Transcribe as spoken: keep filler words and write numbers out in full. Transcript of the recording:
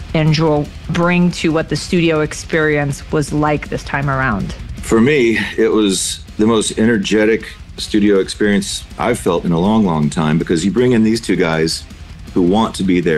and Joel bring to what the studio experience was like this time around? For me, it was the most energetic studio experience I've felt in a long, long time, because you bring in these two guys who want to be there.